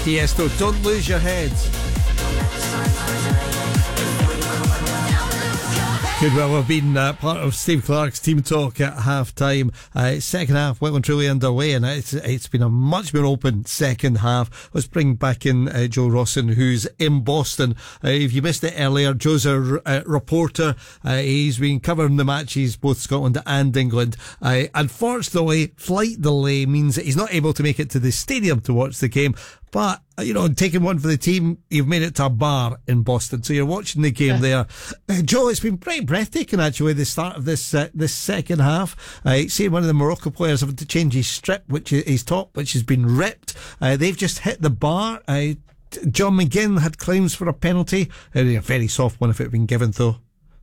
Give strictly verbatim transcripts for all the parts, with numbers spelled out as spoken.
Tiesto, don't lose your head. Could well have been uh, part of Steve Clarke's team talk at half time. Uh, second half well and truly underway, and it's it's been a much more open second half. Let's bring back in uh, Joe Rawson, who's in Boston. Uh, if you missed it earlier, Joe's a uh, reporter. Uh, he's been covering the matches, both Scotland and England. Uh, unfortunately, flight delay means that he's not able to make it to the stadium to watch the game. But, you know, taking one for the team, you've made it to a bar in Boston, so you're watching the game there. Uh, Joe, it's been pretty breathtaking, actually, the start of this uh, this second half. Uh, seeing one of the Morocco players having to change his strip, which is his top, which has been ripped. Uh, they've just hit the bar. Uh, John McGinn had claims for a penalty. Uh, a very soft one if it had been given, though.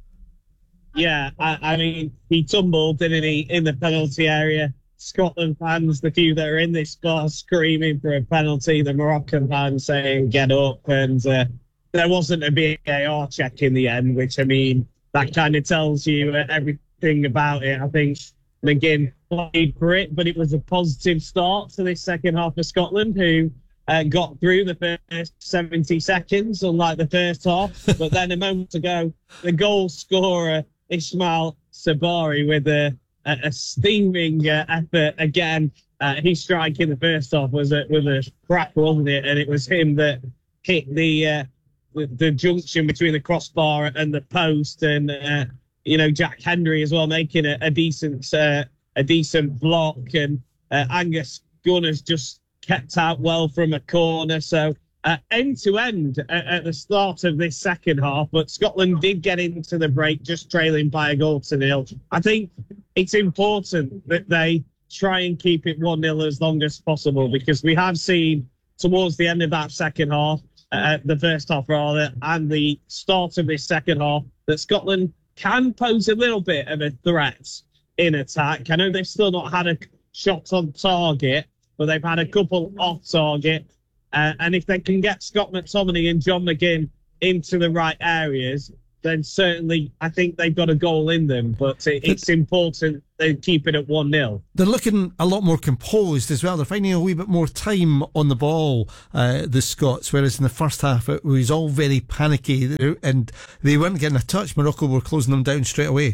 Yeah, I, I mean, he tumbled, didn't he, in the penalty area. Scotland fans, the few that are in this bar, screaming for a penalty. The Moroccan fans saying, get up. And uh, there wasn't a V A R check in the end, which, I mean, that kind of tells you everything about it. I think McGinn played for it, but it was a positive start to this second half of Scotland, who uh, got through the first seventy seconds, unlike the first half. But then a moment ago, the goal scorer, Ismail Sabari, with a A, a steaming uh, effort again. Uh, his strike in the first half was a, was a crack, wasn't it? And it was him that hit the uh, the, the junction between the crossbar and the post. And uh, you know, Jack Hendry as well making a, a decent uh, a decent block. And uh, Angus Gunners just kept out well from a corner. So uh, end to end at, at the start of this second half. But Scotland did get into the break just trailing by a goal to nil. I think it's important that they try and keep it one nil as long as possible, because we have seen towards the end of that second half, uh, the first half rather, and the start of this second half, that Scotland can pose a little bit of a threat in attack. I know they've still not had a shot on target, but they've had a couple off target. Uh, and if they can get Scott McTominay and John McGinn into the right areas, then certainly I think they've got a goal in them. But it, it's important they keep it at one nil. They're looking a lot more composed as well. They're finding a wee bit more time on the ball, uh, the Scots, whereas in the first half it was all very panicky and they weren't getting a touch. Morocco were closing them down straight away.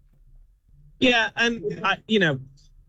Yeah, and, uh, you know,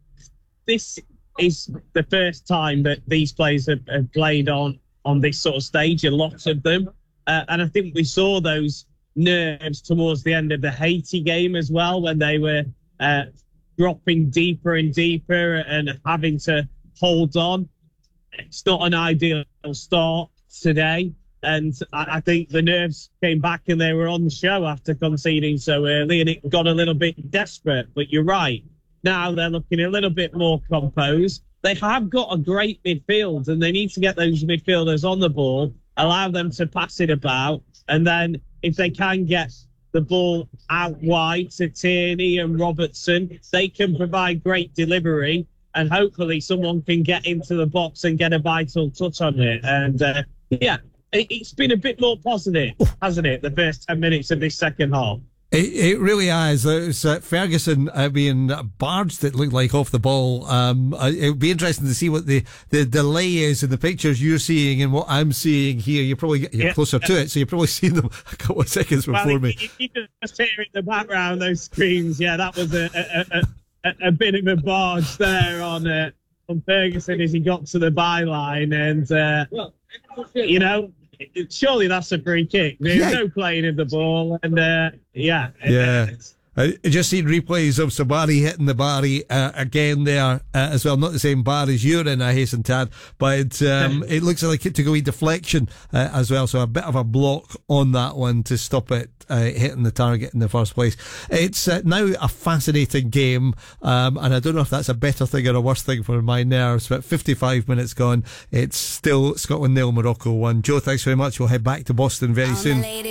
this is the first time that these players have, have played on, on this sort of stage, a lot of them. Uh, and I think we saw those nerves towards the end of the Haiti game as well, when they were uh, dropping deeper and deeper and having to hold on. It's not an ideal start today, and I, I think the nerves came back and they were on the show after conceding so early, and it got a little bit desperate. But you're right, now they're looking a little bit more composed. They have got a great midfield, and they need to get those midfielders on the ball, allow them to pass it about, and then if they can get the ball out wide to Tierney and Robertson, they can provide great delivery, and hopefully someone can get into the box and get a vital touch on it. And uh, yeah, it, it's been a bit more positive, hasn't it, the first ten minutes of this second half? It, it really has. It's uh, Ferguson uh, being barged, it looked like, off the ball. Um, uh, it would be interesting to see what the, the delay is in the pictures you're seeing and what I'm seeing here. You're probably you're yeah. closer to it, so you're probably seeing them a couple of seconds before well, me. You, you can just hear in the background those screams. Yeah, that was a a, a, a, a bit of a barge there on uh, on Ferguson as he got to the byline, and uh, you know. Surely that's a free kick. There's yeah. no playing of the ball, and uh, yeah, yeah. I just seen replays of Sabari hitting the Barry uh, again there uh, as well. Not the same bar as you're in, I hasten to add, but um, it looks like it took a wee deflection uh, as well. So a bit of a block on that one to stop it uh, hitting the target in the first place. It's uh, now a fascinating game, um, and I don't know if that's a better thing or a worse thing for my nerves, but fifty-five minutes gone. It's still Scotland nil, Morocco one. Joe, thanks very much. We'll head back to Boston very soon.